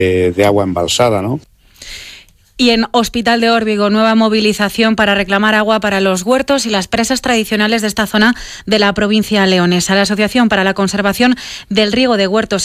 de agua embalsada, ¿no? Y en Hospital de Órbigo, nueva movilización para reclamar agua para los huertos y las presas tradicionales de esta zona de la provincia leonesa. La Asociación para la Conservación del Riego de Huertos